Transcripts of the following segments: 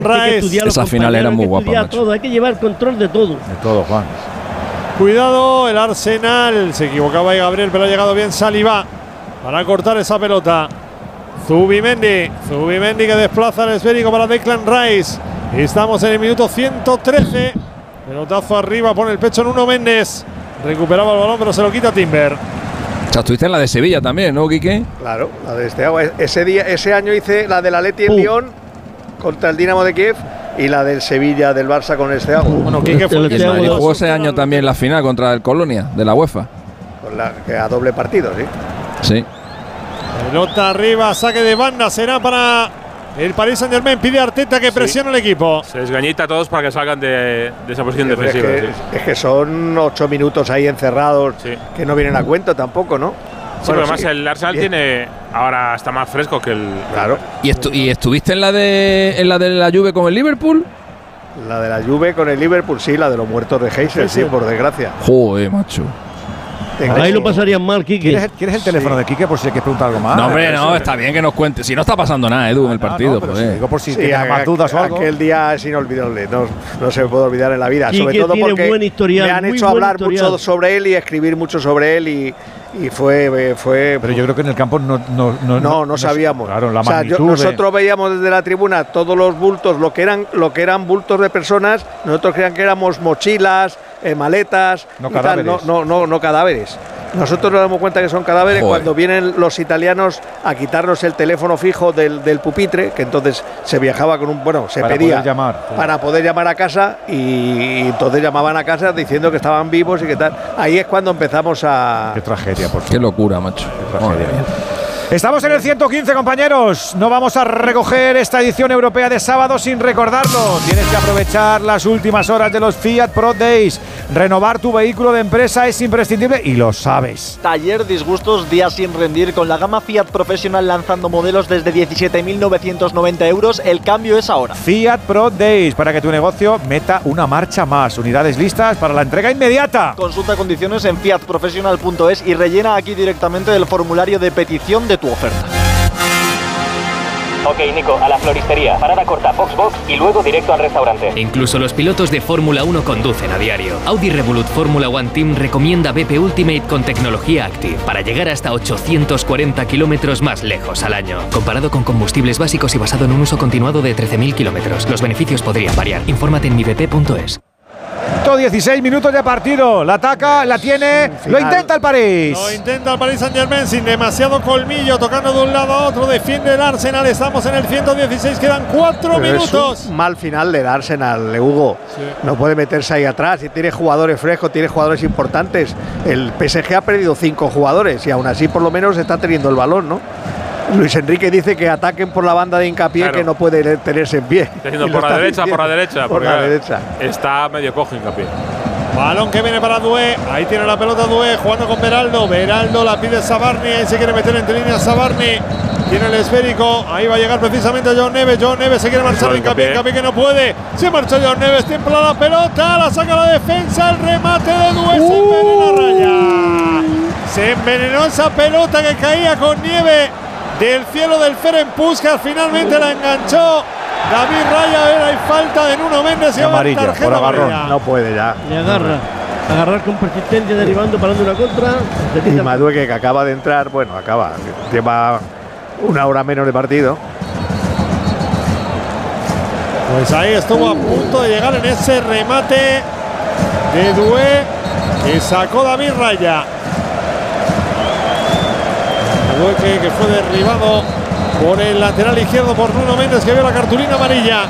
Esa final era muy guapa, hay que llevar control de todo. De todo, Juan. Cuidado, el Arsenal. Se equivocaba ahí Gabriel, pero ha llegado bien Saliba para cortar esa pelota. Zubimendi que desplaza el esférico para Declan Rice. Estamos en el minuto 113. Pelotazo arriba, pone el pecho en Nuno Méndez. Recuperaba el balón, pero se lo quita Timber. O sea, estuviste en la de Sevilla también, ¿no, Quique? Claro, la de ese año hice la del Atleti en Lyon contra el Dinamo de Kiev y la del Sevilla del Barça con el Esteago. Bueno, Quique fue el Madrid jugó ese año también la final contra el Colonia de la UEFA. Que a doble partido, sí. Sí. Pelota arriba, saque de banda, será para el Paris Saint-Germain. Pide a Arteta que presione el equipo. Se desgañita a todos para que salgan de esa posición defensiva. Es que son 8 minutos ahí encerrados que no vienen a cuento tampoco, ¿no? Sí, pero además el Arsenal tiene ahora está más fresco que el. Claro. ¿Y estuviste en la de la Juve con el Liverpool? La de la Juve con el Liverpool, sí, la de los muertos de Heysel, sí, por desgracia. Joder, macho. Ahí lo pasarían mal, Quique. ¿Quieres el teléfono de Quique por si hay que preguntar algo más? No, hombre, no, está bien que nos cuente. Si no está pasando nada, Edu, en el partido. No, si digo por si tienes más dudas o algo. Aquel día es inolvidable, no se me puede olvidar en la vida. Quique, sobre todo porque buen historial, me han hecho hablar mucho sobre él y escribir mucho sobre él y fue. Pero yo creo que en el campo no sabíamos. Claro, la magnitud. Nosotros veíamos desde la tribuna todos los bultos, lo que eran bultos de personas. Nosotros creíamos que éramos mochilas, maletas, no cadáveres. No cadáveres. Nosotros nos damos cuenta que son cadáveres cuando vienen los italianos a quitarnos el teléfono fijo del pupitre, que entonces se viajaba con se pedía para poder llamar a casa y entonces llamaban a casa diciendo que estaban vivos y que tal. Ahí es cuando empezamos a… Qué tragedia, por favor. Qué locura, macho. Qué tragedia. Estamos en el 115, compañeros. No vamos a recoger esta edición europea de sábado sin recordarlo. Tienes que aprovechar las últimas horas de los Fiat Pro Days. Renovar tu vehículo de empresa es imprescindible y lo sabes. Taller disgustos, días sin rendir. Con la gama Fiat Professional lanzando modelos desde 17.990 euros. El cambio es ahora. Fiat Pro Days, para que tu negocio meta una marcha más. Unidades listas para la entrega inmediata. Consulta condiciones en fiatprofessional.es y rellena aquí directamente el formulario de petición de tu oferta. Ok, Nico, a la floristería, parada corta, Box y luego directo al restaurante. Incluso los pilotos de Fórmula 1 conducen a diario. Audi Revolut Fórmula One Team recomienda BP Ultimate con tecnología Active para llegar hasta 840 kilómetros más lejos al año. Comparado con combustibles básicos y basado en un uso continuado de 13.000 kilómetros, los beneficios podrían variar. Infórmate en mibp.es. 16 minutos de partido. La ataca, la tiene, lo intenta el París. Lo intenta el Paris Saint-Germain sin demasiado colmillo, tocando de un lado a otro, defiende el Arsenal. Estamos en el 116, quedan 4 minutos. Es un mal final del Arsenal, Hugo. Sí. No puede meterse ahí atrás. Y tiene jugadores frescos, tiene jugadores importantes. El PSG ha perdido 5 jugadores y aún así por lo menos está teniendo el balón, ¿no? Luis Enrique dice que ataquen por la banda de Hincapié, claro, que no puede tenerse en pie. Está diciendo por la derecha. Está medio cojo Hincapié. Balón que viene para Doué. Ahí tiene la pelota Doué jugando con Beraldo. Beraldo la pide Sabarni. Ahí se quiere meter entre líneas Sabarni. Tiene el esférico. Ahí va a llegar precisamente John Neves. John Neves se quiere marchar de Hincapié. Hincapié que no puede. Se marchó John Neves. Templa la pelota. La saca la defensa. El remate de Doué. Se envenena Raya. Se envenenó esa pelota que caía con nieve del cielo del Ferenc Puskás. Finalmente la enganchó David Raya. Hay falta de Nuno Méndez y amarilla por agarrón. No puede ya. Le agarra. Agarrar con persistencia, derivando, parando una contra. Y Madueque, que acaba de entrar, lleva una hora menos de partido. Pues ahí estuvo a punto de llegar en ese remate de Doué que sacó David Raya. Que fue derribado por el lateral izquierdo por Nuno Méndez, que vio la cartulina amarilla.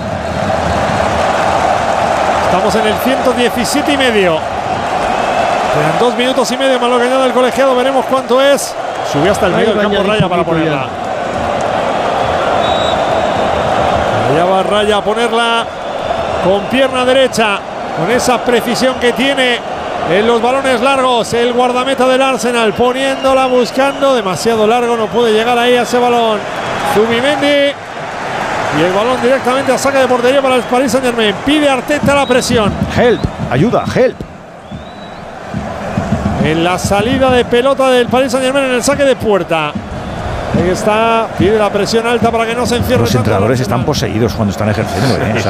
Estamos en el 117 y medio. Quedan 2 minutos y medio más lo que añade el colegiado. Veremos cuánto es. Subió hasta el medio del campo Raya para ponerla. Allá va Raya a ponerla con pierna derecha, con esa precisión que tiene en los balones largos. El guardameta del Arsenal poniéndola, buscando, demasiado largo, no puede llegar ahí a ese balón Zubimendi, y el balón directamente a saque de portería para el Paris Saint-Germain. Pide Arteta la presión. Help, ayuda, help. En la salida de pelota del Paris Saint-Germain en el saque de puerta. Ahí está, pide la presión alta para que no se encierre. Los entrenadores están poseídos cuando están ejerciendo.